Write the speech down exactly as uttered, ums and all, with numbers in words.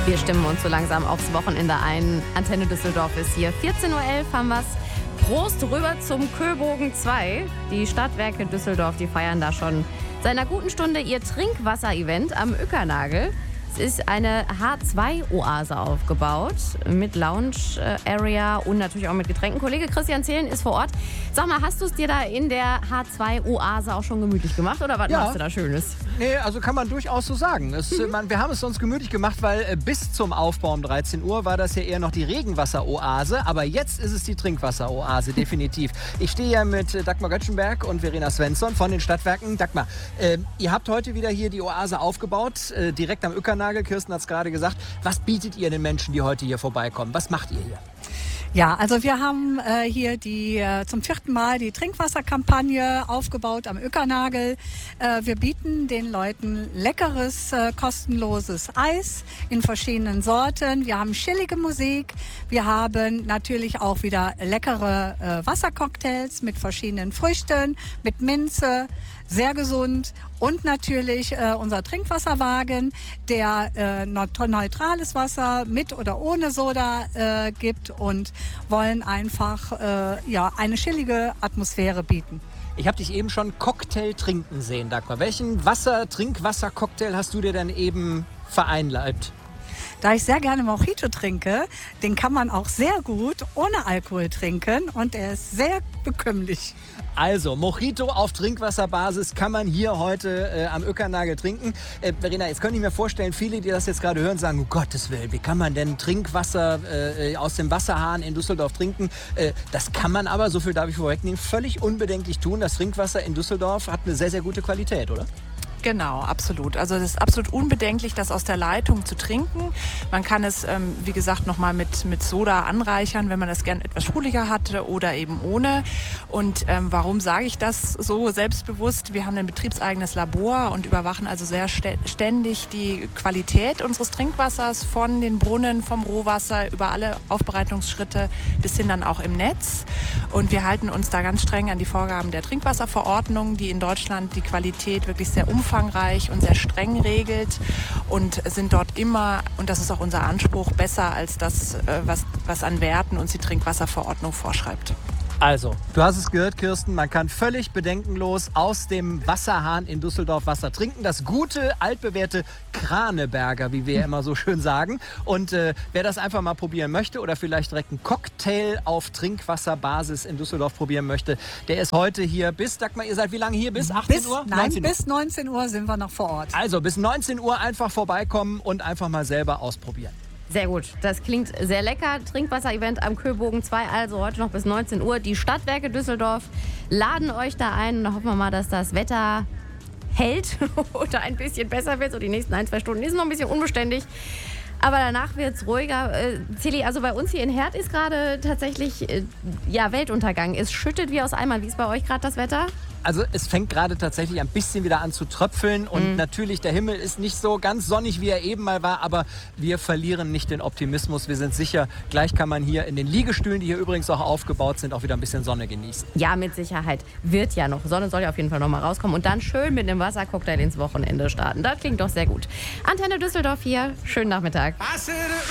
Wir stimmen uns so langsam aufs Wochenende ein. Antenne Düsseldorf ist hier. vierzehn Uhr elf haben wir's. Prost rüber zum Köbogen zwei. Die Stadtwerke Düsseldorf, die feiern da schon seit einer guten Stunde ihr Trinkwasser-Event am Uckernagel. Es ist eine H zwei Oase aufgebaut mit Lounge-Area und natürlich auch mit Getränken. Kollege Christian Zehlen ist vor Ort. Sag mal, hast du es dir da in der H zwei Oase auch schon gemütlich gemacht oder was Ja. machst du da Schönes? Nee, also kann man durchaus so sagen. Es, mhm. man, wir haben es uns gemütlich gemacht, weil äh, bis zum Aufbau um dreizehn Uhr war das ja eher noch die Regenwasseroase. Aber jetzt ist es die Trinkwasseroase, definitiv. Ich stehe ja mit äh, Dagmar Göttschenberg und Verena Svensson von den Stadtwerken. Dagmar, äh, ihr habt heute wieder hier die Oase aufgebaut, äh, direkt am Uckernagel. Kirsten hat es gerade gesagt. Was bietet ihr den Menschen, die heute hier vorbeikommen? Was macht ihr hier? Ja, also wir haben äh, hier die äh, zum vierten Mal die Trinkwasserkampagne aufgebaut am Uckernagel. Äh, wir bieten den Leuten leckeres, äh, kostenloses Eis in verschiedenen Sorten. Wir haben chillige Musik. Wir haben natürlich auch wieder leckere äh, Wassercocktails mit verschiedenen Früchten, mit Minze. Sehr gesund und natürlich äh, unser Trinkwasserwagen, der äh, neutrales Wasser mit oder ohne Soda äh, gibt und wollen einfach äh, ja, eine chillige Atmosphäre bieten. Ich habe dich eben schon Cocktail trinken sehen, Dagmar. Welchen Wasser, Trinkwasser-Cocktail hast du dir denn eben vereinleibt? Da ich sehr gerne Mojito trinke, den kann man auch sehr gut ohne Alkohol trinken und er ist sehr bekömmlich. Also, Mojito auf Trinkwasserbasis kann man hier heute äh, am Uckernagel trinken. Äh, Verena, jetzt könnte ich mir vorstellen, viele, die das jetzt gerade hören, sagen, um Gottes Willen, wie kann man denn Trinkwasser äh, aus dem Wasserhahn in Düsseldorf trinken? Äh, das kann man aber, so viel darf ich vorwegnehmen, völlig unbedenklich tun. Das Trinkwasser in Düsseldorf hat eine sehr, sehr gute Qualität, oder? Genau, absolut. Also es ist absolut unbedenklich, das aus der Leitung zu trinken. Man kann es, ähm, wie gesagt, nochmal mit, mit Soda anreichern, wenn man das gern etwas sprudeliger hat oder eben ohne. Und ähm, warum sage ich das so selbstbewusst? Wir haben ein betriebseigenes Labor und überwachen also sehr ständig die Qualität unseres Trinkwassers von den Brunnen, vom Rohwasser über alle Aufbereitungsschritte bis hin dann auch im Netz. Und wir halten uns da ganz streng an die Vorgaben der Trinkwasserverordnung, die in Deutschland die Qualität wirklich sehr umfangreich und sehr streng regelt und sind dort immer, und das ist auch unser Anspruch, besser als das, was, was an Werten uns die Trinkwasserverordnung vorschreibt. Also, du hast es gehört, Kirsten, man kann völlig bedenkenlos aus dem Wasserhahn in Düsseldorf Wasser trinken. Das gute, altbewährte Kraneberger, wie wir ja immer so schön sagen. Und äh, wer das einfach mal probieren möchte oder vielleicht direkt einen Cocktail auf Trinkwasserbasis in Düsseldorf probieren möchte, der ist heute hier bis, sag mal, ihr seid wie lange hier? Bis achtzehn bis, Uhr? Nein, neunzehn Uhr? bis neunzehn Uhr sind wir noch vor Ort. Also, bis neunzehn Uhr einfach vorbeikommen und einfach mal selber ausprobieren. Sehr gut, das klingt sehr lecker. Trinkwasser-Event am Köbogen zwei, also heute noch bis neunzehn Uhr. Die Stadtwerke Düsseldorf laden euch da ein. Und da hoffen wir mal, dass das Wetter hält oder ein bisschen besser wird. So die nächsten ein, zwei Stunden ist noch ein bisschen unbeständig. Aber danach wird es ruhiger. Äh, Zilli, also bei uns hier in Herd ist gerade tatsächlich äh, ja, Weltuntergang. Es schüttet wie aus Eimern. Wie ist bei euch gerade das Wetter? Also es fängt gerade tatsächlich ein bisschen wieder an zu tröpfeln und mhm. natürlich der Himmel ist nicht so ganz sonnig, wie er eben mal war, aber wir verlieren nicht den Optimismus. Wir sind sicher, gleich kann man hier in den Liegestühlen, die hier übrigens auch aufgebaut sind, auch wieder ein bisschen Sonne genießen. Ja, mit Sicherheit. Wird ja noch. Sonne soll ja auf jeden Fall noch mal rauskommen und dann schön mit einem Wassercocktail ins Wochenende starten. Das klingt doch sehr gut. Antenne Düsseldorf hier. Schönen Nachmittag.